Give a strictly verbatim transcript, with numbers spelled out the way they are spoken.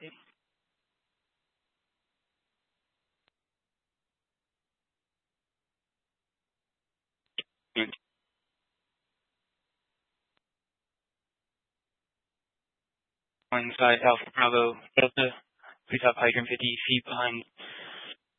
Inside Alpha Bravo Delta. Please have hydrant fifty feet behind